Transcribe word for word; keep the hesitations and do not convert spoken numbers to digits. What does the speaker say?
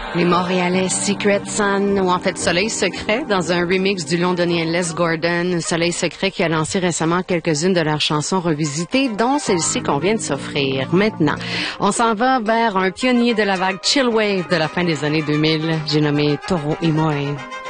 Les Montréalais Secret Sun, ou en fait Soleil Secret, dans un remix du londonien Les Gordon. Soleil Secret qui a lancé récemment quelques-unes de leurs chansons revisitées, dont celle-ci qu'on vient de s'offrir. Maintenant, on s'en va vers un pionnier de la vague Chill Wave de la fin des années deux mille. J'ai nommé Toro y Moi.